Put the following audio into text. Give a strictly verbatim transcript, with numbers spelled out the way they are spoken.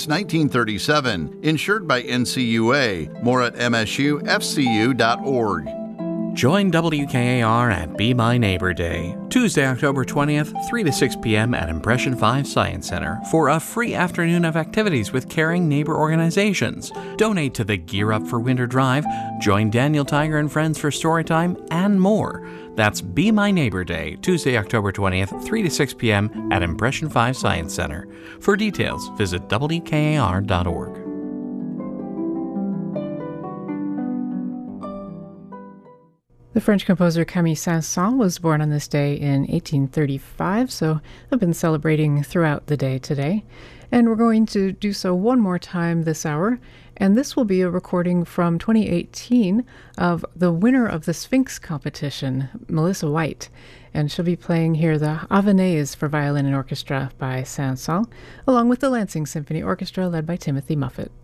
since nineteen thirty-seven. Insured by N C U A. More at m s u f c u dot org. Join W K A R at Be My Neighbor Day, Tuesday, October twentieth, three to six p.m. at Impression five Science Center for a free afternoon of activities with caring neighbor organizations. Donate to the Gear Up for Winter Drive, join Daniel Tiger and friends for storytime, and more. That's Be My Neighbor Day, Tuesday, October twentieth, three to six p.m. at Impression five Science Center. For details, visit w k a r dot org. The French composer Camille Saint-Saëns was born on this day in eighteen thirty-five, so I've been celebrating throughout the day today. And we're going to do so one more time this hour, and this will be a recording from twenty eighteen of the winner of the Sphinx competition, Melissa White. And she'll be playing here the Avanaise for violin and orchestra by Saint-Saëns, along with the Lansing Symphony Orchestra led by Timothy Muffet.